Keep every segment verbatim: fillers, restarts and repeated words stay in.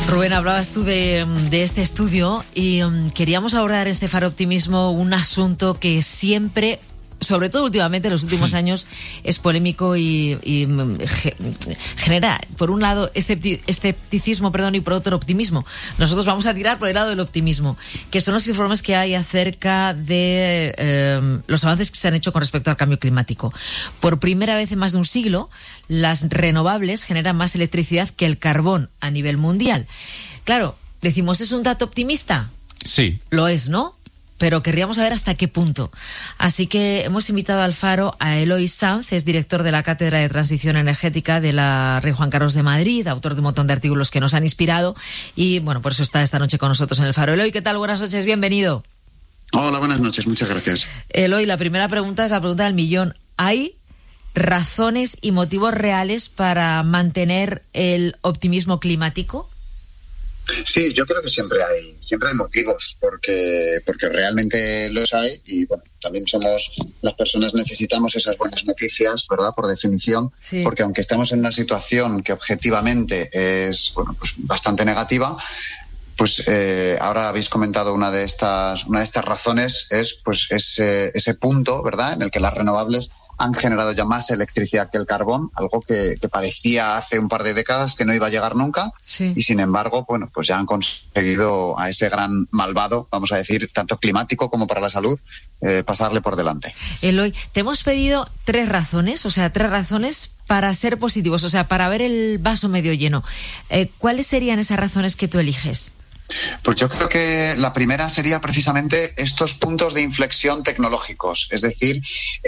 Rubén, hablabas tú de, de este estudio y um, queríamos abordar este Faro Optimismo, un asunto que siempre, sobre todo últimamente, en los últimos años, es polémico y, y ge, genera, por un lado, escepti, escepticismo, perdón, y por otro, optimismo. Nosotros vamos a tirar por el lado del optimismo, que son los informes que hay acerca de eh, los avances que se han hecho con respecto al cambio climático. Por primera vez en más de un siglo, las renovables generan más electricidad que el carbón a nivel mundial. Claro, decimos, ¿es un dato optimista? Sí. Lo es, ¿no? Pero querríamos saber hasta qué punto. Así que hemos invitado al Faro a Eloy Sanz, es director de la Cátedra de Transición Energética de la Rey Juan Carlos de Madrid, autor de un montón de artículos que nos han inspirado y, bueno, por eso está esta noche con nosotros en el Faro. Eloy, ¿qué tal? Buenas noches, bienvenido. Hola, buenas noches, muchas gracias. Eloy, la primera pregunta es la pregunta del millón. ¿Hay razones y motivos reales para mantener el optimismo climático? Sí, yo creo que siempre hay siempre hay motivos, porque porque realmente los hay y bueno, también somos las personas necesitamos esas buenas noticias, ¿verdad? Por definición, sí. Porque aunque estamos en una situación que objetivamente es bueno, pues bastante negativa, pues eh, ahora habéis comentado una de estas una de estas razones es pues ese ese punto, ¿verdad? En el que las renovables han generado ya más electricidad que el carbón, algo que, que parecía hace un par de décadas que no iba a llegar nunca, sí. Y sin embargo, bueno, pues ya han conseguido a ese gran malvado, vamos a decir, tanto climático como para la salud, eh, pasarle por delante. Eloy, te hemos pedido tres razones, o sea, tres razones para ser positivos, o sea, para ver el vaso medio lleno. Eh, ¿Cuáles serían esas razones que tú eliges? Pues yo creo que la primera sería precisamente estos puntos de inflexión tecnológicos, es decir,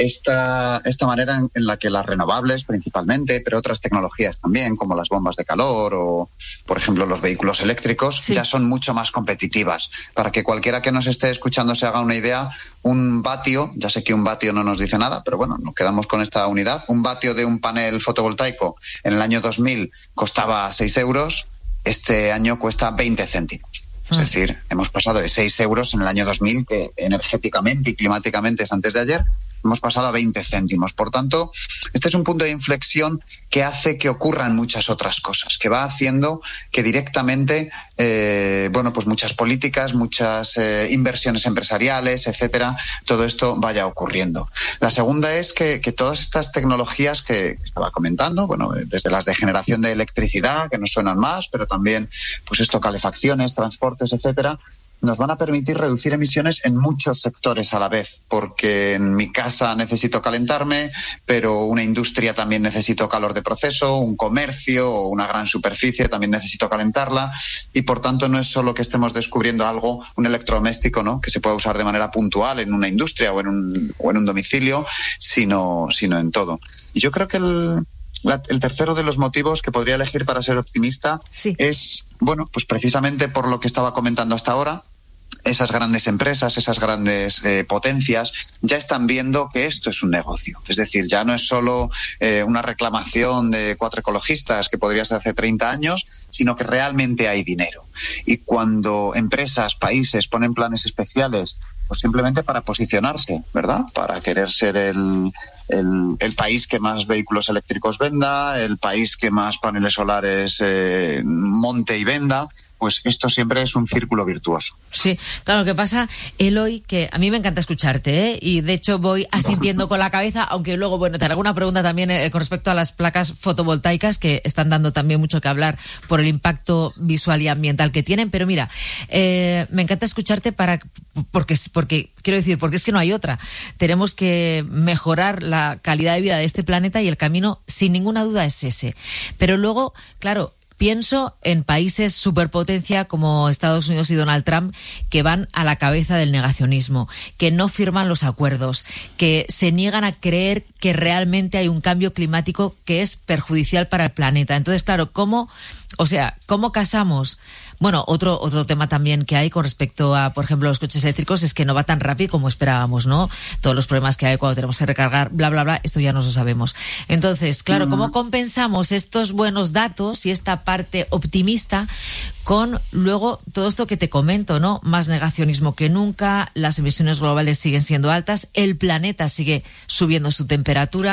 esta, esta manera en, en la que las renovables principalmente, pero otras tecnologías también, como las bombas de calor o, por ejemplo, los vehículos eléctricos, sí. Ya son mucho más competitivas. Para que cualquiera que nos esté escuchando se haga una idea, un vatio, ya sé que un vatio no nos dice nada, pero bueno, nos quedamos con esta unidad, un vatio de un panel fotovoltaico en el año dos mil costaba seis euros, este año cuesta veinte céntimos. Es decir, hemos pasado de seis euros en el año dos mil, que energéticamente y climáticamente es antes de ayer, hemos pasado a veinte céntimos. Por tanto, este es un punto de inflexión que hace que ocurran muchas otras cosas, que va haciendo que directamente, eh, bueno, pues muchas políticas, muchas eh, inversiones empresariales, etcétera, todo esto vaya ocurriendo. La segunda es que, que todas estas tecnologías que estaba comentando, bueno, desde las de generación de electricidad, que nos suenan más, pero también, pues esto, calefacciones, transportes, etcétera, nos van a permitir reducir emisiones en muchos sectores a la vez, porque en mi casa necesito calentarme, pero una industria también necesito calor de proceso, un comercio o una gran superficie también necesito calentarla, y por tanto no es solo que estemos descubriendo algo, un electrodoméstico, ¿no?, que se pueda usar de manera puntual en una industria o en un, o en un domicilio, sino, sino en todo. Y yo creo que el... La, el tercero de los motivos que podría elegir para ser optimista sí. es, bueno, pues precisamente por lo que estaba comentando hasta ahora, esas grandes empresas, esas grandes eh, potencias ya están viendo que esto es un negocio. Es decir, ya no es solo eh, una reclamación de cuatro ecologistas que podría ser hace treinta años, sino que realmente hay dinero. Y cuando empresas, países ponen planes especiales, pues simplemente para posicionarse, ¿verdad? Para querer ser el, el, el país que más vehículos eléctricos venda, el país que más paneles solares eh, monte y venda, pues esto siempre es un círculo virtuoso. Sí, claro, lo que pasa, Eloy, que a mí me encanta escucharte, ¿eh? Y de hecho voy asintiendo con la cabeza, aunque luego, bueno, te haré alguna pregunta también eh, con respecto a las placas fotovoltaicas, que están dando también mucho que hablar por el impacto visual y ambiental que tienen, pero mira, eh, me encanta escucharte para, porque, porque, quiero decir, porque es que no hay otra. Tenemos que mejorar la calidad de vida de este planeta y el camino, sin ninguna duda, es ese. Pero luego, claro, pienso en países superpotencia como Estados Unidos y Donald Trump, que van a la cabeza del negacionismo, que no firman los acuerdos, que se niegan a creer que realmente hay un cambio climático que es perjudicial para el planeta. Entonces, claro, ¿cómo, o sea, cómo casamos? Bueno, otro otro tema también que hay con respecto a, por ejemplo, los coches eléctricos es que no va tan rápido como esperábamos, ¿no? Todos los problemas que hay cuando tenemos que recargar, bla, bla, bla, esto ya no lo sabemos. Entonces, claro, ¿cómo compensamos estos buenos datos y esta parte optimista con luego todo esto que te comento, ¿no? Más negacionismo que nunca, las emisiones globales siguen siendo altas, el planeta sigue subiendo su temperatura.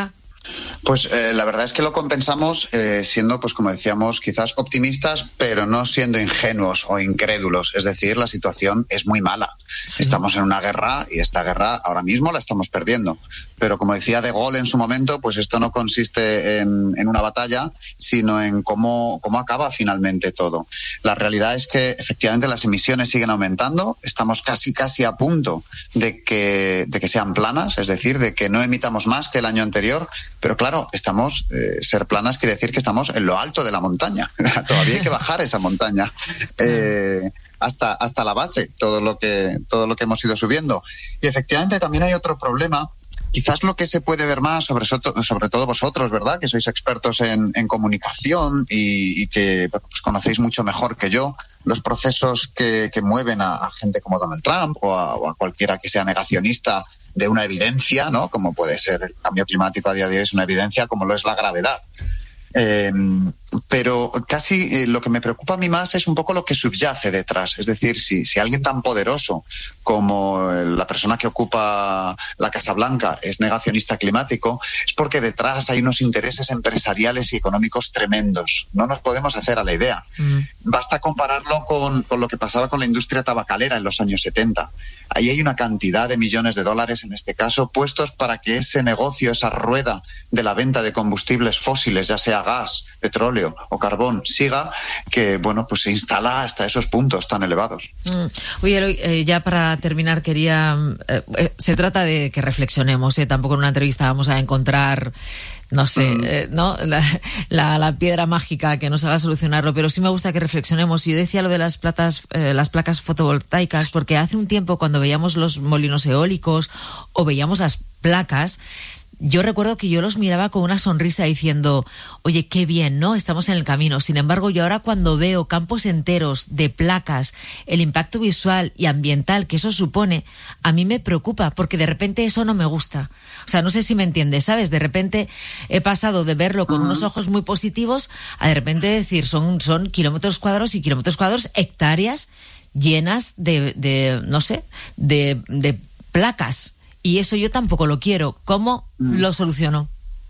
Pues eh, la verdad es que lo compensamos eh, siendo, pues como decíamos, quizás optimistas, pero no siendo ingenuos o incrédulos. Es decir, la situación es muy mala. Sí. Estamos en una guerra y esta guerra ahora mismo la estamos perdiendo. Pero como decía De Gaulle en su momento, pues esto no consiste en, en una batalla, sino en cómo, cómo acaba finalmente todo. La realidad es que efectivamente las emisiones siguen aumentando. Estamos casi casi a punto de que, de que sean planas, es decir, de que no emitamos más que el año anterior. Pero claro, estamos eh, ser planas quiere decir que estamos en lo alto de la montaña. Todavía hay que bajar esa montaña eh, hasta hasta la base, todo lo que todo lo que hemos ido subiendo. Y efectivamente también hay otro problema. Quizás lo que se puede ver más, sobre, sobre todo vosotros, ¿verdad?, que sois expertos en, en comunicación y, y que pues, conocéis mucho mejor que yo los procesos que, que mueven a, a gente como Donald Trump o a, o a cualquiera que sea negacionista de una evidencia, ¿no?, como puede ser el cambio climático a día de hoy es una evidencia, como lo es la gravedad. Eh, pero casi eh, lo que me preocupa a mí más es un poco lo que subyace detrás. Es decir, si, si alguien tan poderoso como la persona que ocupa la Casa Blanca es negacionista climático, es porque detrás hay unos intereses empresariales y económicos tremendos. No nos podemos hacer a la idea. Mm. Basta compararlo con, con lo que pasaba con la industria tabacalera en los años setenta. Ahí hay una cantidad de millones de dólares, en este caso, puestos para que ese negocio, esa rueda de la venta de combustibles fósiles, ya sea gas, petróleo o carbón, siga, que bueno, pues se instala hasta esos puntos tan elevados. Mm. Oye, Eloy, eh, ya para terminar quería... Eh, eh, se trata de que reflexionemos, eh, tampoco en una entrevista vamos a encontrar... no sé, mm. eh, ¿no? La, la, la piedra mágica que nos haga solucionarlo, pero sí me gusta que reflexionemos. Yo decía lo de las placas, eh, las placas fotovoltaicas, porque hace un tiempo cuando veíamos los molinos eólicos o veíamos las placas, yo recuerdo que yo los miraba con una sonrisa diciendo, oye, qué bien, ¿no? Estamos en el camino. Sin embargo, yo ahora cuando veo campos enteros de placas, el impacto visual y ambiental que eso supone, a mí me preocupa, porque de repente eso no me gusta. O sea, no sé si me entiendes, ¿sabes? De repente he pasado de verlo con uh-huh. unos ojos muy positivos a de repente decir, son, son kilómetros cuadrados y kilómetros cuadrados, hectáreas llenas de, de no sé, de, de placas. Y eso yo tampoco lo quiero. ¿Cómo mm. lo soluciono?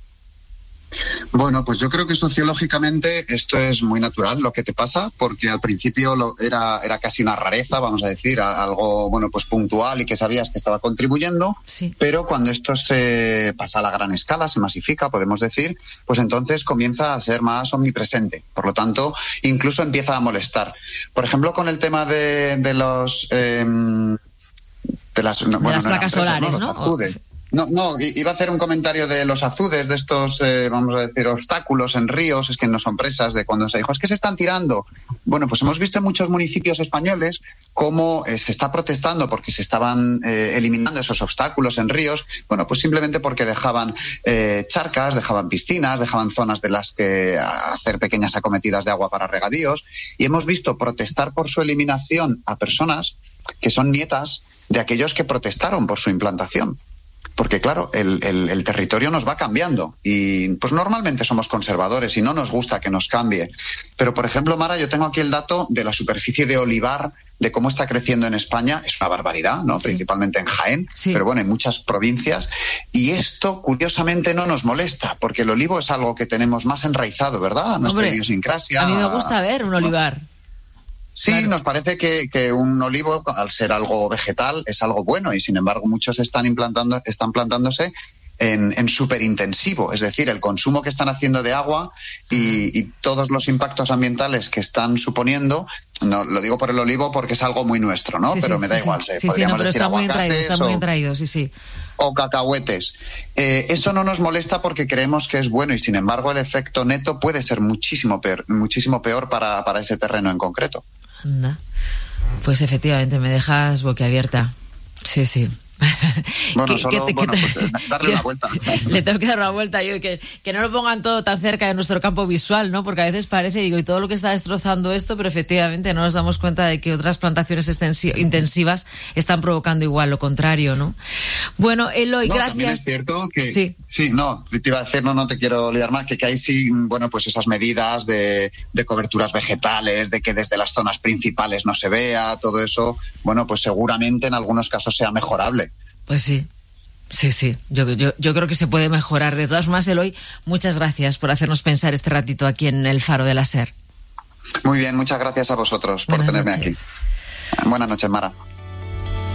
Bueno, pues yo creo que sociológicamente esto es muy natural lo que te pasa, porque al principio lo, era, era casi una rareza, vamos a decir, algo bueno pues puntual y que sabías que estaba contribuyendo, sí. Pero cuando esto se pasa a la gran escala, se masifica, podemos decir, pues entonces comienza a ser más omnipresente. Por lo tanto, incluso empieza a molestar. Por ejemplo, con el tema de, de los... Eh, De las, no, de bueno, las no placas empresas, solares, ¿no? ¿no? No, no, iba a hacer un comentario de los azudes, de estos, eh, vamos a decir, obstáculos en ríos, es que no son presas, de cuando se dijo, es que se están tirando. Bueno, pues hemos visto en muchos municipios españoles cómo eh, se está protestando porque se estaban eh, eliminando esos obstáculos en ríos, bueno, pues simplemente porque dejaban eh, charcas, dejaban piscinas, dejaban zonas de las que hacer pequeñas acometidas de agua para regadíos, y hemos visto protestar por su eliminación a personas que son nietas de aquellos que protestaron por su implantación. Porque, claro, el, el, el territorio nos va cambiando y pues normalmente somos conservadores y no nos gusta que nos cambie. Pero, por ejemplo, Mara, yo tengo aquí el dato de la superficie de olivar, de cómo está creciendo en España. Es una barbaridad, ¿no? Sí. Principalmente en Jaén, sí. Pero bueno, en muchas provincias. Y esto, curiosamente, no nos molesta, porque el olivo es algo que tenemos más enraizado, ¿verdad? A nuestra Hombre, idiosincrasia. A mí me gusta ver un olivar. Sí, claro. Nos parece que, que un olivo, al ser algo vegetal, es algo bueno y, sin embargo, muchos están implantando, están plantándose en, en superintensivo, es decir, el consumo que están haciendo de agua y, y todos los impactos ambientales que están suponiendo. No lo digo por el olivo porque es algo muy nuestro, ¿no? Sí, pero sí, me da sí, igual. Sí, se sí, podríamos no, pero decir está muy bien traído, está muy bien o, traído, sí, sí. O cacahuetes. Eh, eso no nos molesta porque creemos que es bueno y, sin embargo, el efecto neto puede ser muchísimo peor, muchísimo peor para, para ese terreno en concreto. Anda. Pues efectivamente, me dejas boquiabierta. Sí, sí. Bueno, ¿Qué, solo, qué te, bueno, qué te, pues, darle una vuelta. Le tengo que dar una vuelta yo, que, que no lo pongan todo tan cerca de nuestro campo visual, ¿no? Porque a veces parece, digo, y todo lo que está destrozando esto, pero efectivamente no nos damos cuenta de que otras plantaciones extensi- intensivas están provocando igual lo contrario, ¿no? Bueno, Eloy, no, gracias. También es cierto que... Sí. Sí, no, te iba a decir, no, no te quiero liar más, que, que hay sí, bueno, pues esas medidas de, de coberturas vegetales, de que desde las zonas principales no se vea, todo eso, bueno, pues seguramente en algunos casos sea mejorable. Pues sí. Sí, sí, yo, yo, yo creo que se puede mejorar. De todas formas, Eloy, muchas gracias por hacernos pensar este ratito aquí en el Faro de la SER. Muy bien, muchas gracias a vosotros por Buenas tenerme noches. aquí. Buenas noches, Mara.